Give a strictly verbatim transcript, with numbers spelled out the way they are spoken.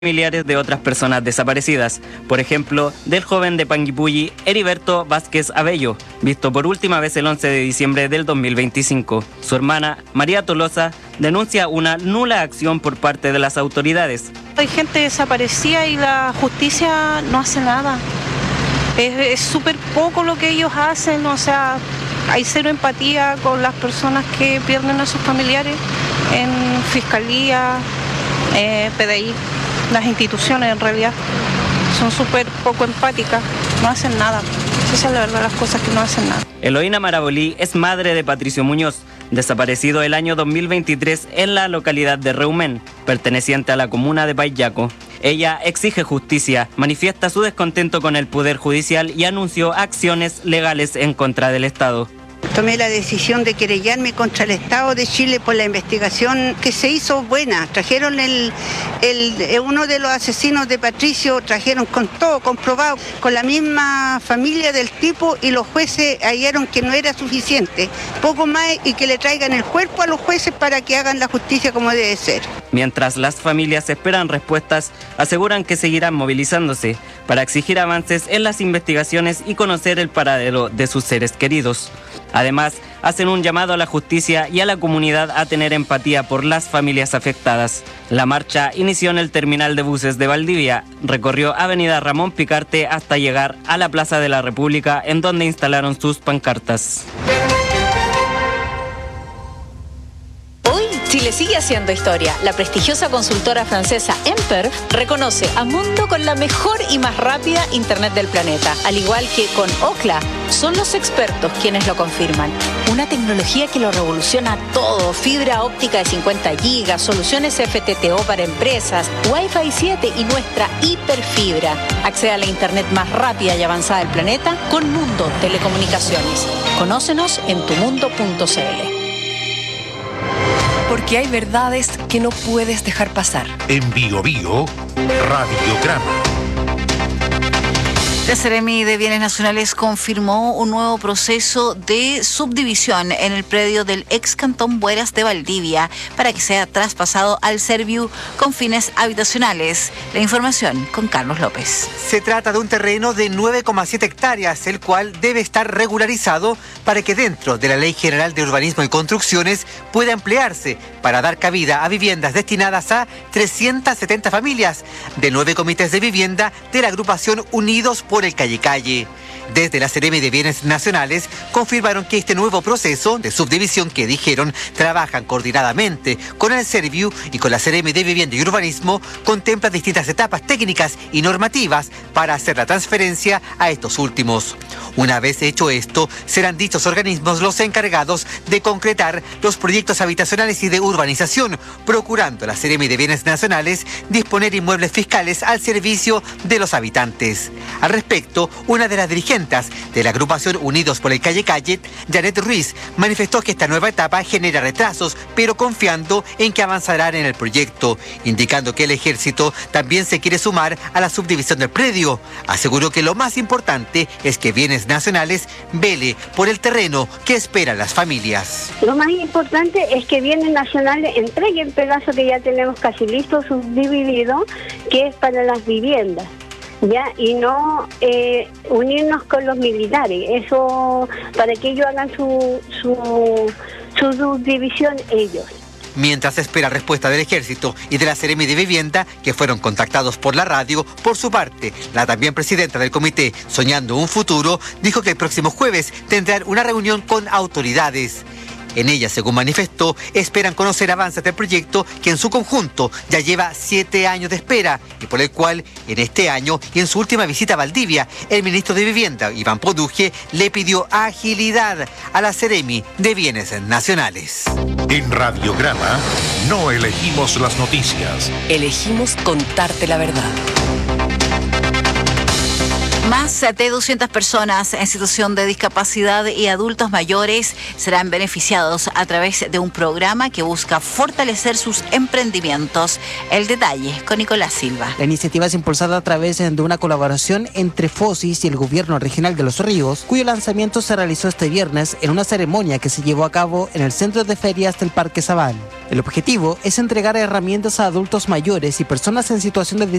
familiares de otras personas desaparecidas, por ejemplo, del joven de Panguipulli, Heriberto Vázquez Abello, visto por última vez el once de diciembre del dos mil veinticinco. Su hermana, María Tolosa, denuncia una nula acción por parte de las autoridades. Hay gente desaparecida y la justicia no hace nada. Es súper poco lo que ellos hacen, o sea, hay cero empatía con las personas que pierden a sus familiares en fiscalía, eh, P D I. Las instituciones en realidad son súper poco empáticas, no hacen nada. Esa es la verdad, las cosas que no hacen nada. Eloína Marabolí es madre de Patricio Muñoz, desaparecido el año dos mil veintitrés en la localidad de Reumén, perteneciente a la comuna de Paillaco. Ella exige justicia, manifiesta su descontento con el Poder Judicial y anunció acciones legales en contra del Estado. Tomé la decisión de querellarme contra el Estado de Chile por la investigación que se hizo buena. Trajeron el, el, uno de los asesinos de Patricio, trajeron con todo comprobado, con la misma familia del tipo, y los jueces hallaron que no era suficiente. Poco más, y que le traigan el cuerpo a los jueces para que hagan la justicia como debe ser. Mientras las familias esperan respuestas, aseguran que seguirán movilizándose para exigir avances en las investigaciones y conocer el paradero de sus seres queridos. Además, hacen un llamado a la justicia y a la comunidad a tener empatía por las familias afectadas. La marcha inició en el terminal de buses de Valdivia, recorrió Avenida Ramón Picarte hasta llegar a la Plaza de la República, en donde instalaron sus pancartas. Chile sigue haciendo historia. La prestigiosa consultora francesa Emper reconoce a Mundo con la mejor y más rápida internet del planeta. Al igual que con Ookla, son los expertos quienes lo confirman. Una tecnología que lo revoluciona todo. Fibra óptica de cincuenta gigas, soluciones F T T O para empresas, Wi-Fi siete y nuestra hiperfibra. Accede a la internet más rápida y avanzada del planeta con Mundo Telecomunicaciones. Conócenos en tu mundo punto c l. Porque hay verdades que no puedes dejar pasar. En Bio Bio, Radiograma. La Seremi de Bienes Nacionales confirmó un nuevo proceso de subdivisión en el predio del ex cantón Bueras de Valdivia para que sea traspasado al Serviu con fines habitacionales. La información con Carlos López. Se trata de un terreno de nueve coma siete hectáreas, el cual debe estar regularizado para que dentro de la Ley General de Urbanismo y Construcciones pueda emplearse para dar cabida a viviendas destinadas a trescientas setenta familias de nueve comités de vivienda de la agrupación Unidos por el Calle Calle. Desde la Seremi de Bienes Nacionales confirmaron que este nuevo proceso de subdivisión que dijeron trabajan coordinadamente con el Serviu y con la Seremi de Vivienda y Urbanismo contempla distintas etapas técnicas y normativas para hacer la transferencia a estos últimos. Una vez hecho esto, serán dichos organismos los encargados de concretar los proyectos habitacionales y de urbanización, procurando la Seremi de Bienes Nacionales disponer inmuebles fiscales al servicio de los habitantes. Al respecto, una de las dirigentes de la agrupación Unidos por el Calle Calle, Janet Ruiz, manifestó que esta nueva etapa genera retrasos, pero confiando en que avanzarán en el proyecto, indicando que el ejército también se quiere sumar a la subdivisión del predio. Aseguró que lo más importante es que Bienes Nacionales vele por el terreno que esperan las familias. Lo más importante es que Bienes Nacionales entregue el pedazo que ya tenemos casi listo, subdividido, que es para las viviendas. Ya, y no eh, unirnos con los militares, eso para que ellos hagan su, su, su subdivisión ellos. Mientras espera respuesta del Ejército y de la Seremi de Vivienda, que fueron contactados por la radio, por su parte, la también presidenta del comité Soñando un Futuro, dijo que el próximo jueves tendrán una reunión con autoridades. En ella, según manifestó, esperan conocer avances del proyecto que en su conjunto ya lleva siete años de espera y por el cual en este año y en su última visita a Valdivia, el ministro de Vivienda, Iván Poduje, le pidió agilidad a la Seremi de Bienes Nacionales. En Radiograma no elegimos las noticias. Elegimos contarte la verdad. Más de doscientas personas en situación de discapacidad y adultos mayores serán beneficiados a través de un programa que busca fortalecer sus emprendimientos. El detalle con Nicolás Silva. La iniciativa es impulsada a través de una colaboración entre FOSIS y el Gobierno Regional de Los Ríos, cuyo lanzamiento se realizó este viernes en una ceremonia que se llevó a cabo en el Centro de Ferias del Parque Sabán. El objetivo es entregar herramientas a adultos mayores y personas en situación de